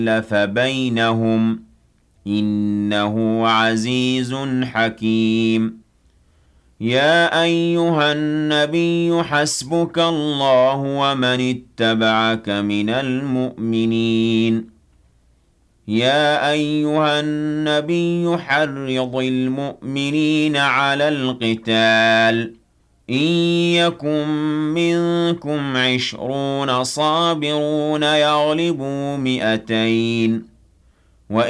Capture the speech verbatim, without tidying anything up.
أَلَّفَ بَيْنَهُمْ ۚ إِنَّهُ عَزِيزٌ حَكِيمٌ يَا أَيُّهَا النَّبِيُّ حَسْبُكَ اللَّهُ وَمَنِ اتَّبَعَكَ مِنَ الْمُؤْمِنِينَ يَا أَيُّهَا النَّبِيُّ حَرِّضِ الْمُؤْمِنِينَ عَلَى الْقِتَالِ ۚ إِن يَكُن مِّنكُمْ عِشْرُونَ صَابِرُونَ يَغْلِبُوا مِائَتَيْنِ